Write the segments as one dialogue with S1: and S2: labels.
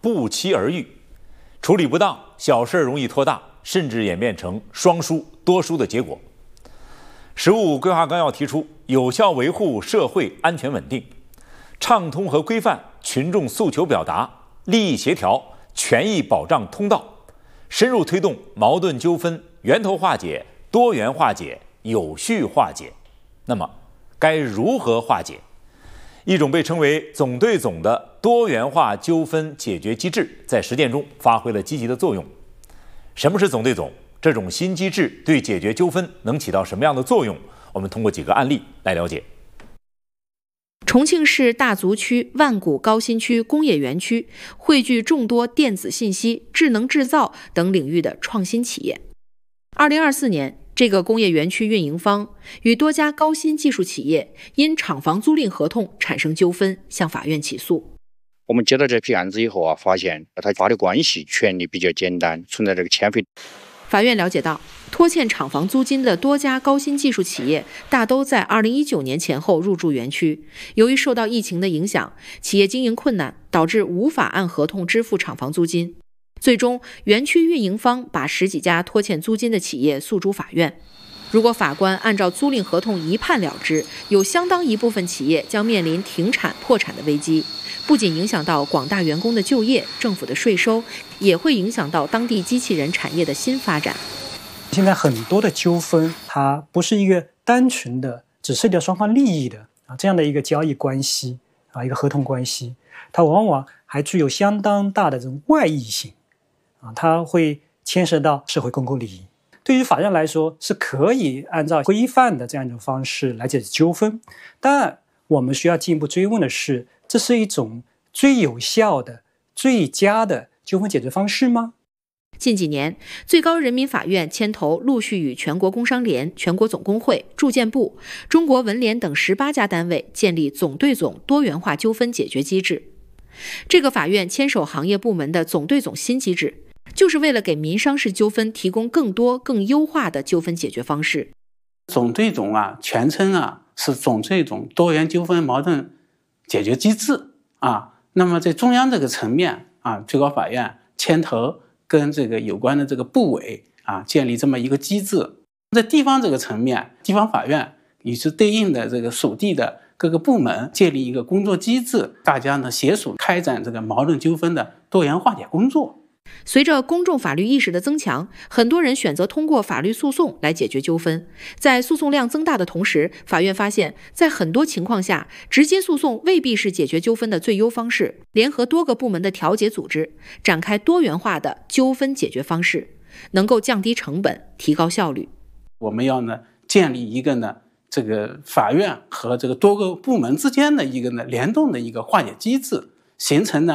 S1: 不期而遇。处理不当，小事容易拖大，甚至演变成双输、多输的结果。十五规划纲要提出，有效维护社会安全稳定，畅通和规范群众诉求表达、利益协调、权益保障通道，深入推动矛盾纠纷源头化解、多元化解、有序化解。那么，该如何化解？一种被称为总对总的多元化纠纷解决机制，在实践中发挥了积极的作用。什么是总对总？这种新机制对解决纠纷能起到什么样的作用？我们通过几个案例来了解。
S2: 重庆市大足区万古高新区工业园区汇聚众多电子信息、智能制造等领域的创新企业。2024年，这个工业园区运营方与多家高新技术企业因厂房租赁合同产生纠纷，向法院起诉。
S3: 我们接到这批案子以后发现他法律关系权利比较简单，存在这个欠费。
S2: 法院了解到，拖欠厂房租金的多家高新技术企业大都在2019年前后入驻园区。由于受到疫情的影响，企业经营困难，导致无法按合同支付厂房租金。最终，园区运营方把10几家拖欠租金的企业诉诸法院。如果法官按照租赁合同一判了之，有相当一部分企业将面临停产、破产的危机，不仅影响到广大员工的就业、政府的税收，也会影响到当地机器人产业的新发展。
S4: 现在很多的纠纷，它不是一个单纯的只涉及到双方利益的这样的一个交易关系一个合同关系，它往往还具有相当大的这种外溢性它会牵涉到社会公共利益。对于法院来说，是可以按照规范的这样一种方式来解决纠纷。当然，我们需要进一步追问的是，这是一种最有效的、最佳的纠纷解决方式吗？
S2: 近几年，最高人民法院牵头陆续与全国工商联、全国总工会、住建部、中国文联等18家单位建立总对总多元化纠纷解决机制。这个法院牵手行业部门的总对总新机制，就是为了给民商事纠纷提供更多、更优化的纠纷解决方式。
S5: 总对总全称是总对总多元纠纷矛盾解决机制那么在中央这个层面最高法院牵头跟这个有关的这个部委建立这么一个机制。在地方这个层面，地方法院与之对应的这个属地的各个部门建立一个工作机制，大家呢携手开展这个矛盾纠纷的多元化解工作。
S2: 随着公众法律意识的增强，很多人选择通过法律诉讼来解决纠纷。在诉讼量增大的同时，法院发现，在很多情况下，直接诉讼未必是解决纠纷的最优方式。联合多个部门的调解组织，展开多元化的纠纷解决方式，能够降低成本，提高效率。
S5: 我们要建立一个这个法院和这个多个部门之间的一个联动的一个化解机制，形成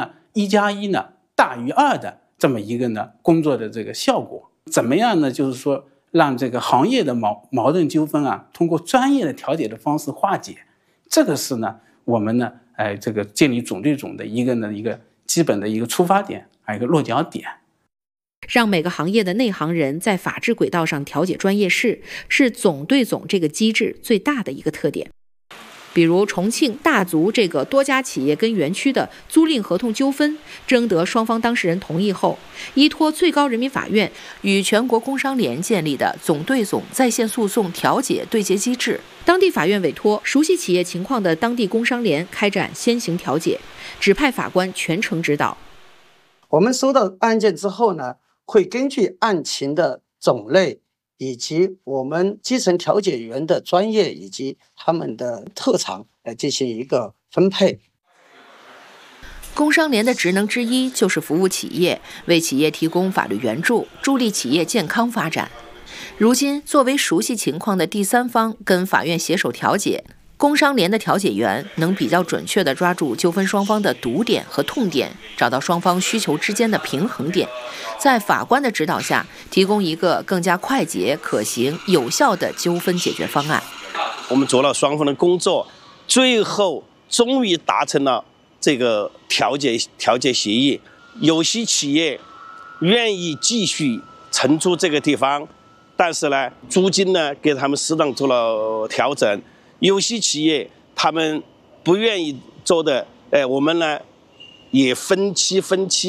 S5: 1+1大于2的这么一个工作的这个效果。怎么样呢？就是说让这个行业的矛盾纠纷通过专业的调解的方式化解。这个是我们这个建立总对总的一个基本的一个出发点，还有一个落脚点。
S2: 让每个行业的内行人在法治轨道上调解专业事，是总对总这个机制最大的一个特点。比如重庆大足这个多家企业跟园区的租赁合同纠纷，征得双方当事人同意后，依托最高人民法院与全国工商联建立的总对总在线诉讼调解对接机制，当地法院委托熟悉企业情况的当地工商联开展先行调解，指派法官全程指导。
S6: 我们收到案件之后呢，会根据案情的种类以及我们基层调解员的专业以及他们的特长来进行一个分配。
S2: 工商联的职能之一就是服务企业，为企业提供法律援助，助力企业健康发展。如今，作为熟悉情况的第三方，跟法院携手调解，工商联的调解员能比较准确地抓住纠纷双方的堵点和痛点，找到双方需求之间的平衡点，在法官的指导下，提供一个更加快捷、可行、有效的纠纷解决方案。
S7: 我们做了双方的工作，最后终于达成了这个调解协议。有些企业愿意继续承租这个地方，但是租金给他们适当做了调整。有些企业他们不愿意做的，我们也分期